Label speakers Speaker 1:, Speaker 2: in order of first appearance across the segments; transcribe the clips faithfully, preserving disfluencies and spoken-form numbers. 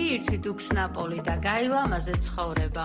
Speaker 1: მიირთვით უქსნაპოლი და გაილამაზე ცხოვრება.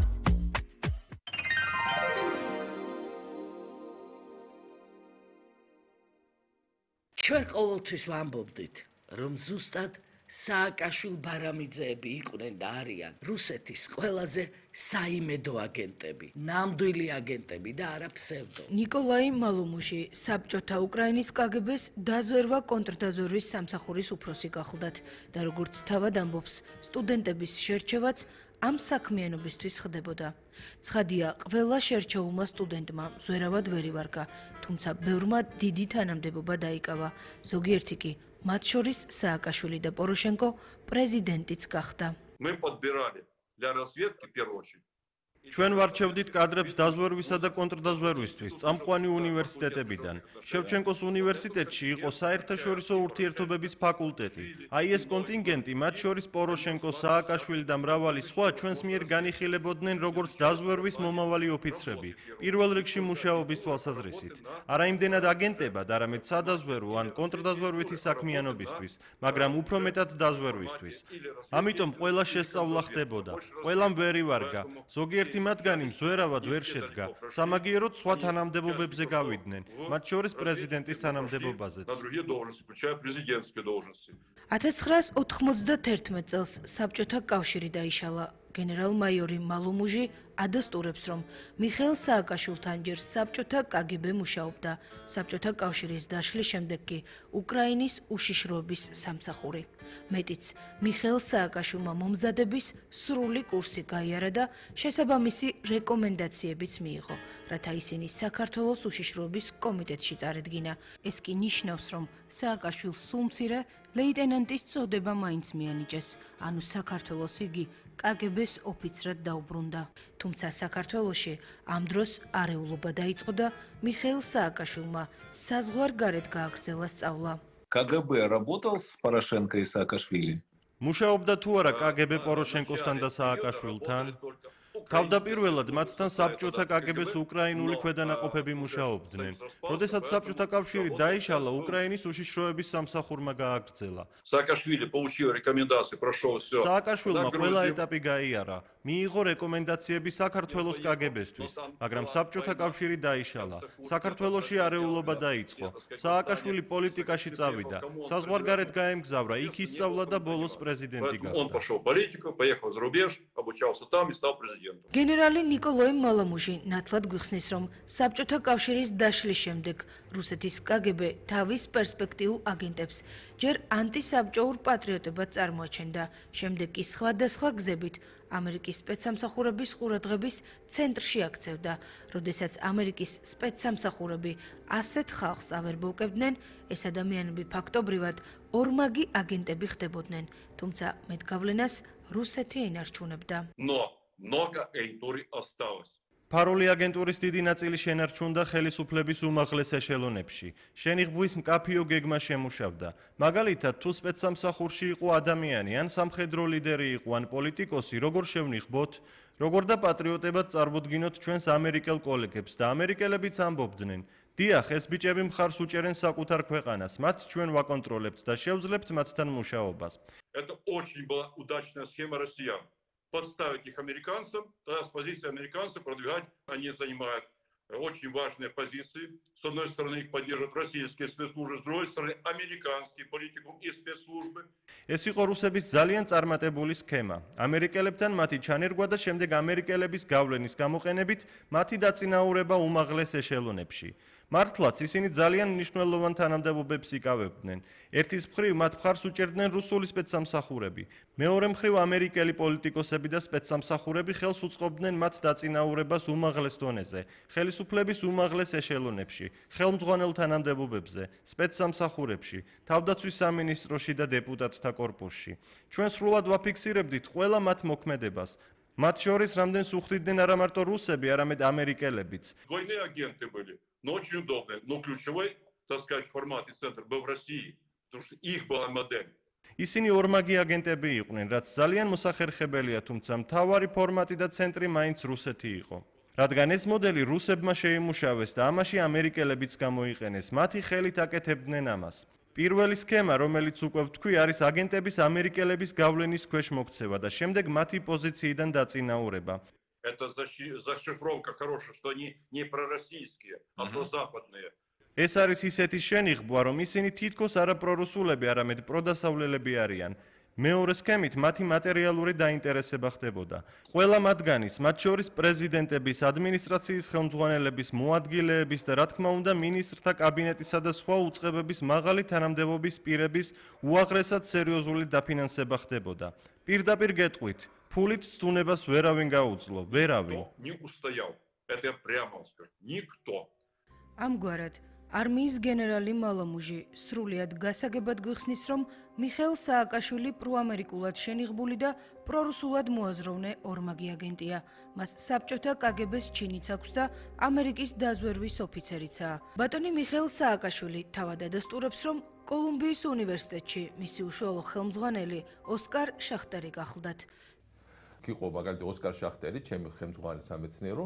Speaker 2: ჩვენ ყოველთვის ვამბობდით, რომ ზუსტად სააკაშვილ-ბარამიძეები იყვნენ და არიან რუსეთის ყველაზე საიმედო აგენტები, ნამდვილი აგენტები და არა ფსევდო.
Speaker 3: ნიკოლაი მალუმუჟი საბჭოთა უკრაინის კაგბ-ს დაზვერვა კონტრდაზვერვის სამსახურის უფროსი გახლდათ და როგორც თავად ამბობს, სტუდენტების შერჩევაც ამ საქმიანობისთვის ხდებოდა. ცხადია, ყველა შერჩეულმა სტუდენტმა ზვერავად ვერ ივარგა, თუმცა ბევრმა დიდი თანამდებობა დაიკავა. ზოგიერთი კი, მათ შორის სააკაშვილი და პოროშენკო, პრეზიდენტიც გახდა.
Speaker 4: Мы подбирали для разведки в первую очередь.
Speaker 5: ჩვენ ვარჩევდით კადრებს დაზვერვისა და კონტრდაზვერვისთვის წამყვანი უნივერსიტეტებიდან. შევჩენკოს უნივერსიტეტში იყო საერთაშორისო ურთიერთობების ფაკულტეტი. აი ეს კონტინგენტი, მათ შორის პოროშენკო, სააკაშვილი და მრავალი სხვა ჩვენს მიერ განიხილებოდნენ როგორც დაზვერვის მომავალი ოფიცრები, პირველ რიგში მუშაობის თვალსაზრისით. არა იმდენად აგენტებად, არამედ სადაზვერვო ან კონტრდაზვერვითი საქმიანობისთვის, მაგრამ უფრო მეტად დაზვერვისთვის. ამიტომ ყველა შესწავლა ხდებოდა, ყველამ ვერ ივარგა, ზოგიერთ ერთი მათგანი მზვერავად ვერ შედგა, სამაგიეროდ სხვა თანამდებობებზე გავიდნენ, მათ შორის პრეზიდენტის თანამდებობაზეც.
Speaker 3: ათას ცხრაას ოთხმოცდათერთმეტ წელს საბჭოთა კავშირი დაიშალა. გენერალ-მაიორი მალუმუჟი ადასტურებს, რომ მიხეილ სააკაშვილთან ჯერ საბჭოთა კაგბ მუშაობდა, საბჭოთა კავშირის დაშლის შემდეგ კი უკრაინის უშიშროების სამსახური. მეტიც, მიხეილ სააკაშვილმა მომზადების სრული კურსი გაიარა და შესაბამისი რეკომენდაციებიც მიიღო, რათა ისინი საქართველოს უშიშროების კომიტეტში წარედგინა. ეს კი ნიშნავს, რომ სააკაშვილს სულ მცირე ლეიტენანტის წოდება მაინც მიანიჭეს, ანუ საქართველოს იგი კაგბ-ს ოფიცრად დაუბრუნდა. თუმცა საქართველოში ამ დროს არეულობა დაიწყო და მიხეილ სააკაშვილმა საზღვარგარეთ გააგრძელა სწავლა.
Speaker 6: КГБ работал с Порошенко и Саакашвили?
Speaker 5: მუშაობდა თუ არა კაგბ პოროშენკოსთან და სააკაშვილთან? თავდაპირველად მათთან საბჭოთა კაგბ-ს უკრაინული ქვედანაყოფები მუშაობდნენ. როდესაც საბჭოთა კავშირი დაიშალა, უკრაინის უშიშროების სამსახურმა გააგრძელა.
Speaker 4: Saakashvili получил рекомендации, прошел все.
Speaker 5: სააკაშვილმა ყველა ეტაპი გაიარა. მიიღო რეკომენდაციები საქართველოს კაგბ-სთვის, მაგრამ საბჭოთა კავშირი დაიშალა. საქართველოში არეულობა დაიწყო. სააკაშვილი პოლიტიკაში წავიდა. საზღვარგარეთ გაემგზავრა, იქ ისწავლა და ბოლოს პრეზიდენტი გახდა.
Speaker 4: Он пошел в политику, поехал за рубеж, обучался там и стал президентом.
Speaker 3: გენერალი ნიკოლაი მალუმუჟი ნათლად გვიხსნის, რომ საბჭოთა კავშირის დაშლის შემდეგ რუსეთის კაგბ თავის პერსპექტიულ აგენტებს ჯერ ანტისაბჭოურ პატრიოტებად წარმოაჩენდა, შემდეგ კი სხვადასხვა გზებით ამერიკის სპეცსამსახურების ყურადღების ცენტრში აქცევდა. როდესაც ამერიკის სპეცსამსახურები ასეთ ხალხს ავერბოვკებდნენ, ეს ადამიანები ფაქტობრივად ორმაგი აგენტები ხდებოდნენ, თუმცა მეტ გავლენას რუსეთი ენარჩუნებდა.
Speaker 4: Но много агентуры осталось.
Speaker 5: ფარული აგენტურის დიდი ნაწილი შენარჩუნდა ხელისუფლების უმაღლეს ეშელონებში. შენიღბვის მკაფიო გეგმა შემუშავდა. მაგალითად, თუ სპეცსამსახურში იყო ადამიანი, ან სამხედრო ლიდერი იყო, ან პოლიტიკოსი, როგორ შევნიღბოთ, როგორ და პატრიოტებად წარმოდგინოთ ჩვენს ამერიკელ კოლეგებს და ამერიკელებიც ამბობდნენ: დიახ, ეს ბიჭები მხარს уჭერენ საკუთარ ქვეყანას, მათ ჩვენ ვაკონტროლებთ და შევძლებთ მათთან მუშაობას.
Speaker 4: Это очень была удачная схема россиян. Подставить их американцам, тогда с позиции американцев продвигать, они занимают очень важные позиции. С одной стороны их поддерживают российские спецслужбы, с другой стороны американские политикум и спецслужбы.
Speaker 5: ეს იყო რუსების ძალიან წარმატებული სქემა. ამერიკელებთან მათი ჩანერგვა და შემდეგ ამერიკელების გავლენის გამოყენებით მათი დაწინაურება უმაღლეს ეშელონებში. მართლაც ისინი ძალიან მნიშვნელოვან თანამდებობებს იკავებდნენ. ერთის მხრივ მათ მხარს უჭერდნენ რუსული სპეცსამსახურები, მეორე მხრივ ამერიკელი პოლიტიკოსები და სპეცსამსახურები ხელს უწყობდნენ მათ დაწინაურებას უმაღლეს დონეზე, ხელისუფლების უმაღლეს ეშელონებში, ხელმძღვანელ თანამდებობებზე, სპეცსამსახურებში, თავდაცვის სამინისტროში და დეპუტატთა კორპუსში. ჩვენ სრულად ვაფიქსირებდით ყველა მათ მოქმედებას. მათ შორის რამდენს უხდიდნენ არა მარტო რუსები, არამედ ამერიკელებიც.
Speaker 4: Двойные агенты были, но очень удобные. Но ключевой, так сказать, формат и центр был в России, потому что их была модель.
Speaker 5: ისინი ორმაგი აგენტები იყვნენ, რაც ძალიან მოსახერხებელია, თუმცა მთავარი ფორმატი და ცენტრი მაინც რუსეთი იყო. რადგან ეს მოდელი რუსებმა შეიმუშავეს და ამაში ამერიკელებიც გამოიყენეს, მათი ხელით აკეთებდნენ ამას. პირველი სქემა, რომელიც უკვე ვთქვი, არის აგენტების ამერიკელების გავლენის ქვეშ მოქცევა და შემდეგ მათი პოზიციიდან დაწინაურება.
Speaker 4: Это зашифровка хорошая, что они не пророссийские, а прозападные.
Speaker 5: ეს არის ისეთი შენიღბვა, რომ ისინი თითქოს არა პრორუსულები, არამედ პროდასავლელები არიან. მეორე სქემით მათი მატერიალური დაინტერესება ხდებოდა. ყველა მათგანის, მათ შორის პრეზიდენტების, ადმინისტრაციის ხელმძღვანელების, მოადგილეების და რა თქმა უნდა მინისტრთა კაბინეტისა და სხვა უწყებების მაღალი თანამდებობის პირების უაღრესად სერიოზული დაფინანსება ხდებოდა. პირდაპირ გეტყვით, ფულით ცდუნებას ვერავინ გაუძლო, ვერავინ.
Speaker 4: Не устоял. Это я прямо скажу. Никто.
Speaker 3: ამგვარად არმიის გენერალი მალომუჟი სრულიად გასაგებად გვიხსნის, რომ მიხეილ სააკაშვილი პროამერიკულად შენიღბული და პრორუსულად მოაზროვნე ორმაგი აგენტია. მას საბჭოთა კაგებეს ჩინიც აქვს და ამერიკის დაზვერვის ოფიცერიცაა. ბატონი მიხეილ სააკაშვილი თავად ადასტურებს, რომ კოლუმბიის უნივერსიტეტში მისი უშუალო ხელმძღვანელი ოსკარ შახტერი გახლდათ.
Speaker 7: იყო მაგალითად ოსკარ შახტერი, ჩემი ხელმძღვანელი სამეცნიერო,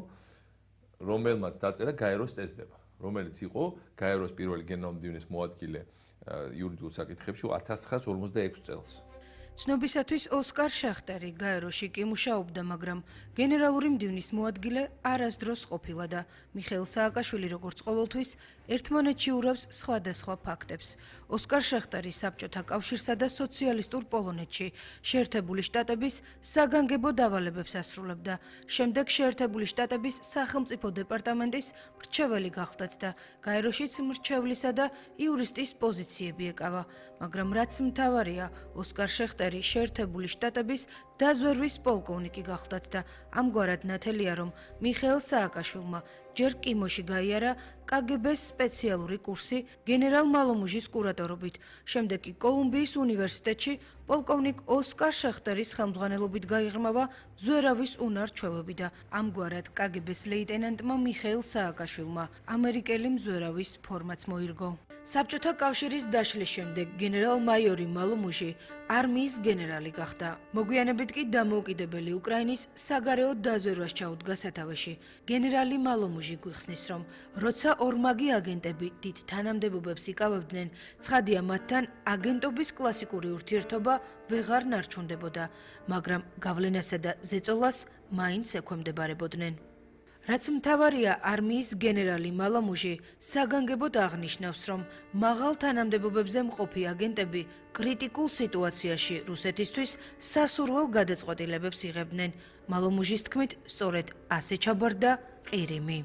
Speaker 7: რომელმაც დაწერა გაეროს წესდება, რომელიც იყო გაეროს პირველი გენერალური მდივნის მოადგილე იურიდიულ საკითხებში ათას ცხრაასი ორმოცდაექვსი წელს.
Speaker 3: ცნობისათვის ოსკარ შახტერი გაეროში კი მუშაობდა, მაგრამ გენერალური მდივნის მოადგილე არასდროს ყოფილა და მიხეილ სააკაშვილი როგორც ყოველთვის ერთმანეთში ურევს სხვადასხვა ფაქტებს. ოსკარ შახტერი საბჭოთა კავშირსა და სოციალისტურ პოლონეთში შეერთებული შტატების საგანგებო დავალებებს ასრულებდა. შემდეგ შეერთებული შტატების სახელმწიფო დეპარტამენტის მრჩეველი გახლდათ და გაეროშიც მრჩევლისა და იურისტის პოზიციები ეკავა. მაგრამ რაც მთავარია, ოსკარ შახტერი შეერთებული შტატების დაზვერვის პოლკოვნიკი გახლდათ და ამგვარად ნათელია, რომ მიხეილ სააკაშვილმა ჯერ კიმოში გაიარა კაგებეს სპეციალური კურსი გენერალ მალომუჟის კურატორობით, შემდეგ კი კოლუმბიის უნივერსიტეტში პოლკოვნიკ ოსკარ შახტერის ხელმძღვანელობით გაიღრმავა ზვერავის უნარ-ჩვევები და ამგვარად კაგებეს ლეიტენანტმა მიხეილ სააკაშვილმა ამერიკელი მზვერავის ფორმაც მოირგო. საბჭოთა კავშირის დაშლის შემდეგ გენერალ-მაიორი მალომუჟი არმიის გენერალი გახდა. მოგვიანებით კი დამოუკიდებელი უკრაინის საგარეო დაზვერვას ჩაუდგა სათავეში. გენერალი მალომუჟი გვიხსნის, რომ როცა ორმაგი აგენტები დიდ თანამდებობებს იკავებდნენ, ცხადია მათთან აგენტობის კლასიკური ურთიერთობა ვეღარ ნარჩუნდებოდა, მაგრამ გავლენასა და ზეწოლას მაინც ექვემდებარებოდნენ. რაც მთავარია, არმიის გენერალი მალომუჟი საგანგებოდ აღნიშნავს, რომ მაღალ თანამდებობებზე მყოფი აგენტები კრიტიკულ სიტუაციაში რუსეთისთვის სასურველ გადაწყვეტილებებს იღებდნენ. მალომუჟის თქმით, სწორედ ასე ჩაბარდა ყირიმი.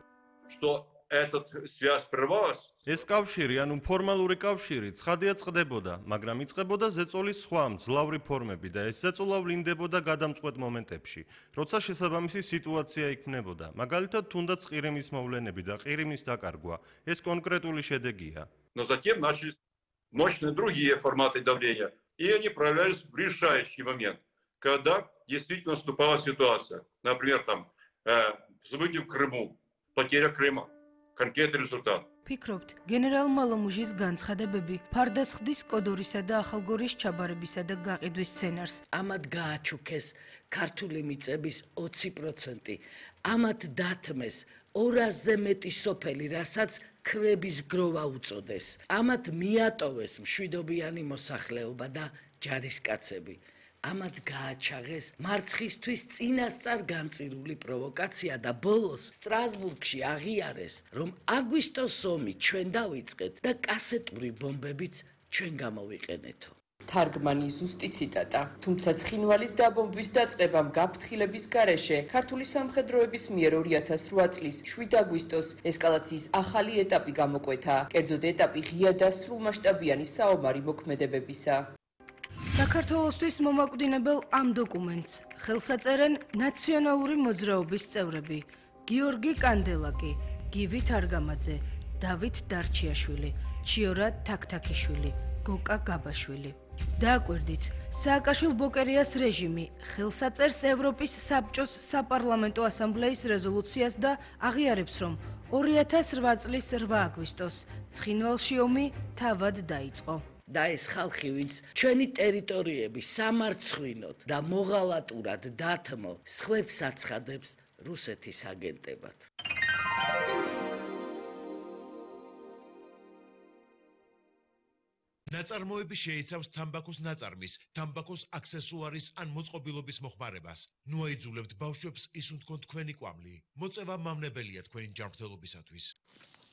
Speaker 4: Что этот связь прервалась?
Speaker 5: ეს კავშირი, ანუ ფორმალური კავშირი, ცხადია წყდებოდა, მაგრამ იწყებოდა ზეწოლის სხვა მძლავრი ფორმები და ეს ზეწოლა ვლინდებოდა გადამწყვეტ მომენტებში, როცა შესაბამისი სიტუაცია იქმნებოდა. მაგალითად, თუნდაც ყირიმის მოვლენები და ყირიმის დაკარგვა, ეს კონკრეტული შედეგია.
Speaker 4: Но затем начались мощные другие форматы давления, и они проявлялись в решающий момент, когда действительно наступала ситуация. Например, там э, события в Крыму, потеря Крыма, конкретный результат.
Speaker 3: ფიქრობთ, გენერალ მალომუჟის განცხადებები ფარდასხდის კოდორისა და ახალგორის ჩაბარებისა და გაყიდვის სცენარს
Speaker 2: ამათ გააჩუქეს ქართული მიწების ოცი პროცენტი, ამათ დათმეს ორასზე მეტი სოფელი, რასაც ქვების გროვა უწოდეს. ამათ მიატოვეს მშვიდობიანი მოსახლეობა და ჯარისკაცები. ამათ გააჩაღეს მარცხისთვის წინასწარ განწირული პროვოკაცია და ბოლოს სტრასბურგში აღიარეს, რომ აგვისტოს ომი ჩვენ დავიწყეთ და კასეტური ბომბებიც ჩვენ გამოვიყენეთო.
Speaker 8: თარგმანი ზუსტი ციტატა. თუმცა ცხინვალის დაბომბვის დაწყებამ გაფრთხილების გარეშე ქართული სამხედროების მიერ ორი ათას რვა წლის შვიდ აგვისტოს ესკალაციის ახალი ეტაპი გამოკვეთა. კერძოდ ეტაპი ღია და სრულმასშტაბიანი საომარი მოქმედებებისა.
Speaker 3: საქართველოსთვის მომაკვდინებელ ამ დოკუმენტს ხელს აწერენ ნაციონალური მოძრაობის წევრები: გიორგი კანდელაკი, გივი თარგამაძე, დავით დარჩიაშვილი, ჩიორა თაქთაქიშვილი, გოკა გაბაშვილი. დააკვირდით, სააკაშვილ-ბოკერიას რეჟიმი ხელს აწერს ევროპის საბჭოს საპარლამენტო ასამბლეის რეზოლუციას და აღიარებს, რომ ორი ათას რვა წლის რვა აგვისტოს ცხინვალში ომი თავად დაიწყო.
Speaker 2: და ეს ხალხი, ვინც ჩვენი ტერიტორიები სამარცხვინოდ და მოღალატურად დათმო, სხვებს აცხადებს რუსეთის აგენტებად.
Speaker 9: ნაწარმოები შეიცავს თამბაქოს ნაწარმის, თამბაქოს აქსესუარის ან მოწყობილობის მოხმარებას. ნუ აიძულებთ ბავშვებს ისუნთქონ თქვენი კვამლი. მოწევა მავნებელია თქვენი ჯანმრთელობისათვის.